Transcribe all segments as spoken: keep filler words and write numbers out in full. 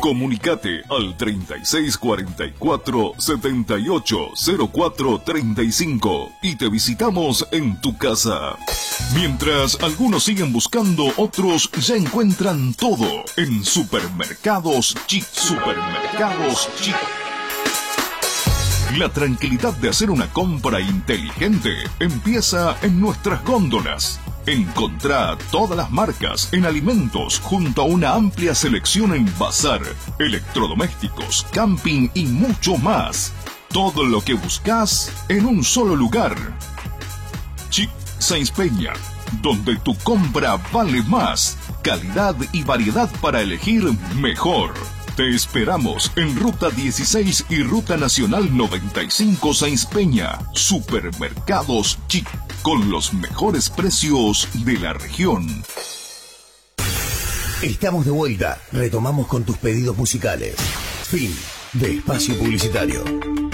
Comunicate al treinta y seis cuarenta y cuatro, setenta y ocho cero cuatro treinta y cinco y te visitamos en tu casa. Mientras algunos siguen buscando, otros ya encuentran todo en Supermercados Chic. Supermercados Chic. La tranquilidad de hacer una compra inteligente empieza en nuestras góndolas. Encontrá todas las marcas en alimentos junto a una amplia selección en bazar, electrodomésticos, camping y mucho más. Todo lo que buscas en un solo lugar. Chic Sáenz Peña, donde tu compra vale más. Calidad y variedad para elegir mejor. Te esperamos en Ruta dieciséis y Ruta Nacional noventa y cinco Sáenz Peña. Supermercados Chic, con los mejores precios de la región. Estamos de vuelta. Retomamos con tus pedidos musicales. Fin de espacio publicitario.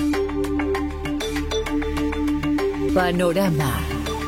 Panorama.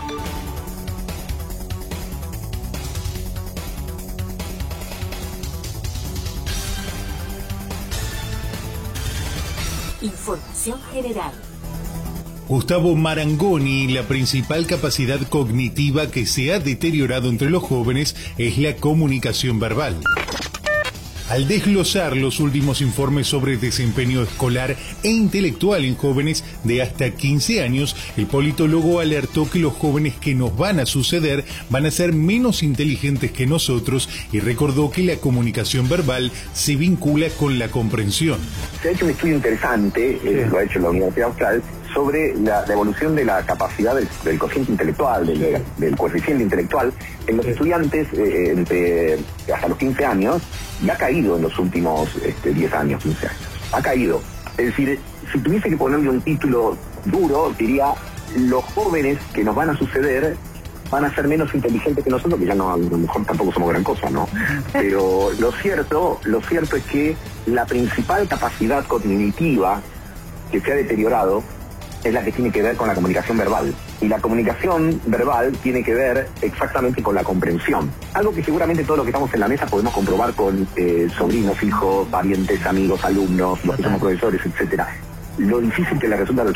Información general. Gustavo Marangoni, la principal capacidad cognitiva que se ha deteriorado entre los jóvenes es la comunicación verbal. Al desglosar los últimos informes sobre desempeño escolar e intelectual en jóvenes de hasta quince años, el politólogo alertó que los jóvenes que nos van a suceder van a ser menos inteligentes que nosotros y recordó que la comunicación verbal se vincula con la comprensión. Se ha hecho un estudio interesante, eh, lo ha hecho la Universidad Austral, sobre la, la evolución de la capacidad del, del cociente intelectual, del, del coeficiente intelectual en los estudiantes eh, entre hasta los quince años, y ha caído en los últimos este, diez años, quince años. Ha caído. Es decir, si tuviese que ponerle un título duro, diría, los jóvenes que nos van a suceder van a ser menos inteligentes que nosotros, que ya no, a lo mejor tampoco somos gran cosa, ¿no? Pero lo cierto, lo cierto es que la principal capacidad cognitiva que se ha deteriorado es la que tiene que ver con la comunicación verbal. Y la comunicación verbal tiene que ver exactamente con la comprensión. Algo que seguramente todos los que estamos en la mesa podemos comprobar con eh, sobrinos, hijos, parientes, amigos, alumnos, los que somos profesores, etcétera. Lo difícil que le resulta a los